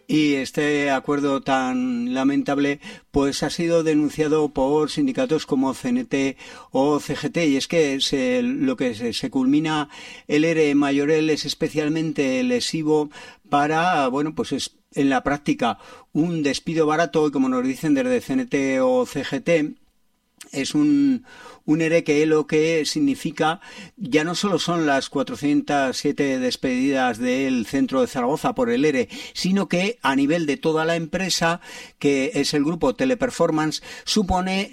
Y este acuerdo tan lamentable pues ha sido denunciado por sindicatos como CNT o CGT, y es que lo que se culmina el ERE en Mayorel es especialmente lesivo para, bueno, pues es en la práctica un despido barato, y como nos dicen desde CNT o CGT, es un ERE que lo que significa ya no solo son las 407 despedidas del centro de Zaragoza por el ERE, sino que a nivel de toda la empresa, que es el grupo Teleperformance, supone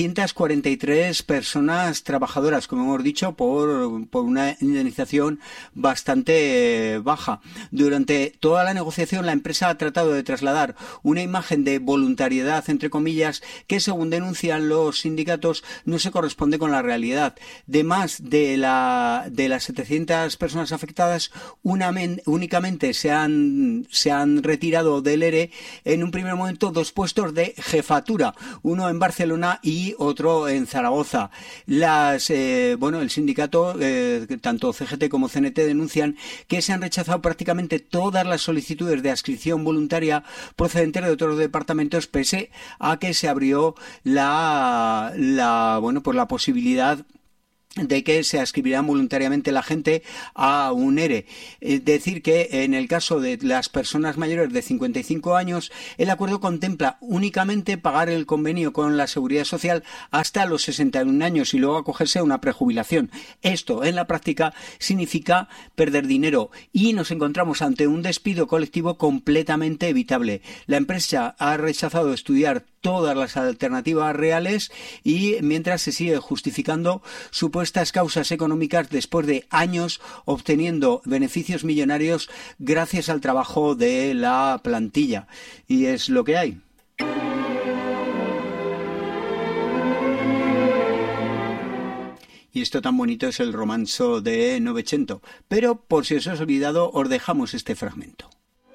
743 personas trabajadoras, como hemos dicho, por una indemnización bastante baja. Durante toda la negociación, la empresa ha tratado de trasladar una imagen de voluntariedad, entre comillas, que según denuncian los sindicatos no se corresponde con la realidad. De más de las 700 personas afectadas, únicamente se han retirado del ERE en un primer momento 2 puestos de jefatura, uno en Barcelona y otro en Zaragoza. El sindicato, tanto CGT como CNT, denuncian que se han rechazado prácticamente todas las solicitudes de adscripción voluntaria procedentes de otros departamentos, pese a que se abrió la posibilidad de que se adscribirán voluntariamente la gente a un ERE. Decir que en el caso de las personas mayores de 55 años, el acuerdo contempla únicamente pagar el convenio con la Seguridad Social hasta los 61 años y luego acogerse a una prejubilación. Esto, en la práctica, significa perder dinero y nos encontramos ante un despido colectivo completamente evitable. La empresa ha rechazado estudiar todas las alternativas reales y mientras se sigue justificando supuestas causas económicas después de años obteniendo beneficios millonarios gracias al trabajo de la plantilla. Y es lo que hay. Y esto tan bonito es el romanzo de Novecento. Pero por si os ha olvidado, os dejamos este fragmento.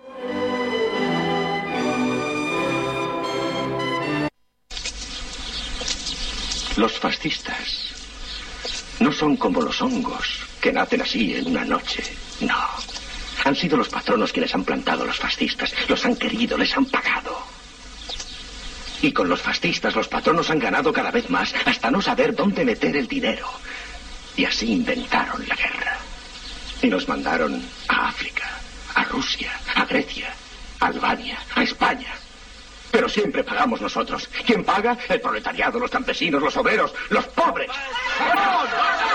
Los fascistas no son como los hongos, que nacen así en una noche. No. Han sido los patronos quienes han plantado a los fascistas. Los han querido, les han pagado. Y con los fascistas los patronos han ganado cada vez más hasta no saber dónde meter el dinero. Y así inventaron la guerra. Y nos mandaron a África, a Rusia, a Grecia, a Albania, a España. Pero siempre pagamos nosotros. ¿Quién paga? El proletariado, los campesinos, los obreros, los pobres. ¡Vamos!